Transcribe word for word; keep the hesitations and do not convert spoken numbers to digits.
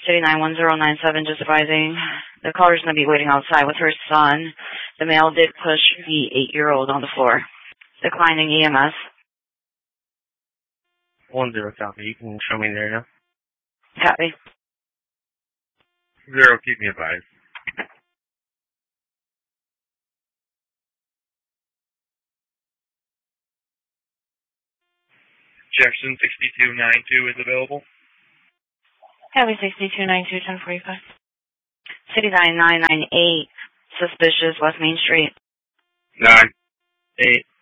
City nine one zero nine seven, just advising the caller's going to be waiting outside with her son. The male did push the eight-year-old on the floor. Declining E M S. One zero copy. You can show me there now. Copy. Zero, keep me advised. Jefferson sixty-two ninety-two is available. Copy sixty-two ninety-two, ten forty-five. City nine nine nine eight, suspicious, West Main Street. Nine. Eight.